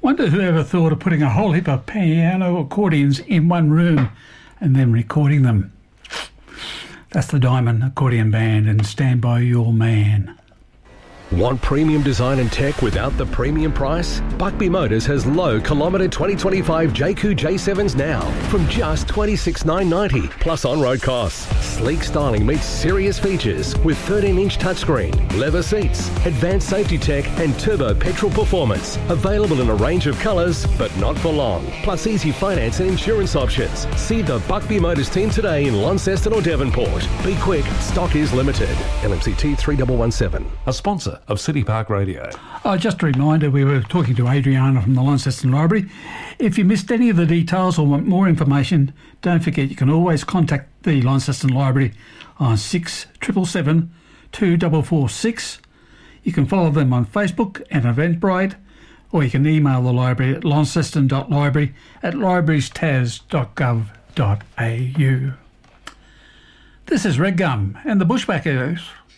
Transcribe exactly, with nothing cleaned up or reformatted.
Wonder who ever thought of putting a whole heap of piano accordions in one room and then recording them. That's the Diamond Accordion Band and Stand By Your Man. Want premium design and tech without the premium price? Buckby Motors has low kilometre twenty twenty-five J Q J sevens now from just twenty-six thousand nine hundred ninety dollars plus on-road costs. Sleek styling meets serious features with thirteen inch touchscreen, leather seats, advanced safety tech and turbo petrol performance. Available in a range of colours, but not for long. Plus easy finance and insurance options. See the Buckby Motors team today in Launceston or Devonport. Be quick, stock is limited. L M C T three one one seven. A sponsor of City Park Radio. Oh, just a reminder, we were talking to Adriana from the Launceston Library. If you missed any of the details or want more information, don't forget you can always contact the Launceston Library on six seven seven seven, two four four six. You can follow them on Facebook and Eventbrite, or you can email the library at launceston dot library at libraries tas dot gov dot a u. This is Red Gum and the Bushwhackers